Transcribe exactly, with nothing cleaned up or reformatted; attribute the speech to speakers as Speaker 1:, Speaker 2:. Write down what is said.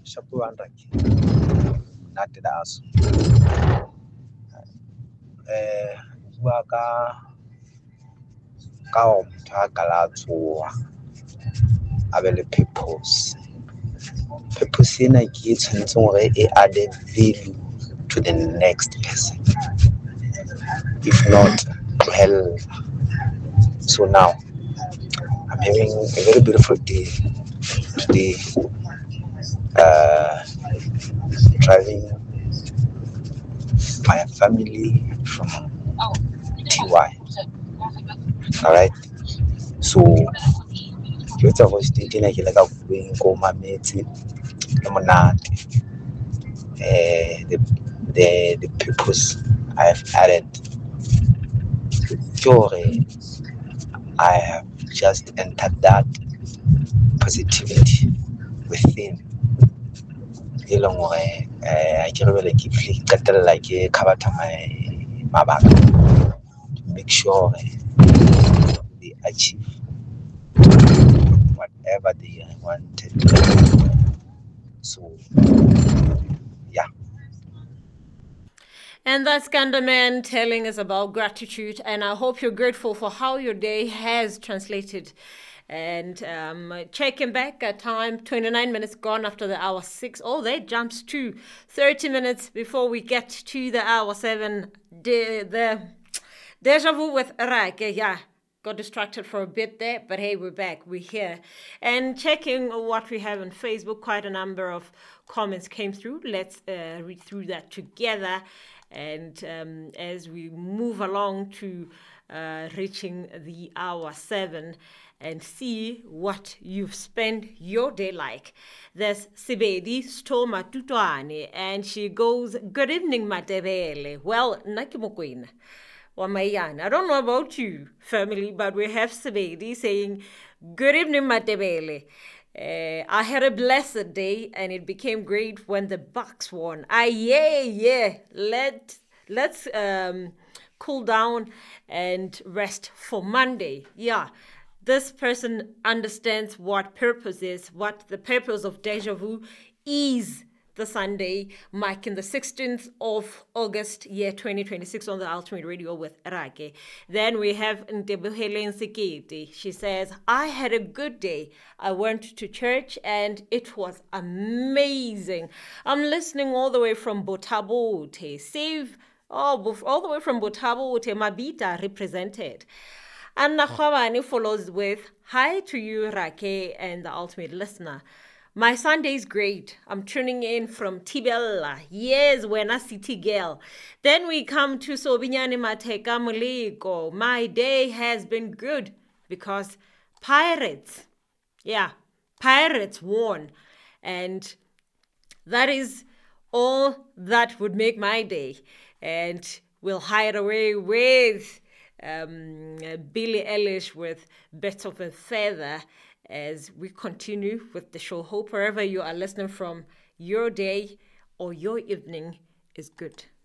Speaker 1: Shabu and Raki. Not the house. Eh, Waka Kaum Takalatu Abel Peoples. Peoples in a kids and so added value to the next person. If not, hell. So now, I'm having a very beautiful day today. Uh, driving my family from T Y. Alright. So, it's a voice dating like a going go my mates. Lemonade. Uh, the, the, the purpose I've added. Sure, I have just entered that positivity within. E leng hore eh ke re bele ke fle ke qetella ke khabatha my mabaka to make sure they achieve whatever they wanted. So yeah.
Speaker 2: And that's Gandaman telling us about gratitude. And I hope you're grateful for how your day has translated. And um, checking back at time, twenty-nine minutes gone after the hour six. Oh, that jumps to thirty minutes before we get to the hour seven. The, the deja vu with Rake, yeah. Got distracted for a bit there, but hey, we're back. We're here. And checking what we have on Facebook, quite a number of comments came through. Let's uh, read through that together. And um, as we move along to uh, reaching the hour seven and see what you've spent your day like. There's Sibedi Stoma Tutuane, and she goes, "Good evening, Matebele." Well, Nakimokwina. I don't know about you, family, but we have Sabedi saying, "Good evening, Matebele. Uh, I had a blessed day, and it became great when the Bucks won. Ah, yeah, yeah. Let let's um, cool down and rest for Monday. Yeah." This person understands what purpose is, what the purpose of Deja Vu is. The Sunday, marking the sixteenth of August, year twenty twenty-six, on the Ultimate Radio with Rake. Then we have Ntebohele Nsekete. She says, "I had a good day. I went to church and it was amazing. I'm listening all the way from Botabote. Save, oh, all the way from Botabote, Mabita represented." Anna Khawani follows with, "Hi to you, Rake, and the ultimate listener. My Sunday's great. I'm tuning in from Tibella. Yes, we're a city girl. Then we come to Sobinyani Mateka Muliko. My day has been good because Pirates, yeah, Pirates won. And that is all that would make my day. And we'll hide away with um, Billie Eilish with Bits of a Feather as we continue with the show. Hope wherever you are listening from, your day or your evening is good.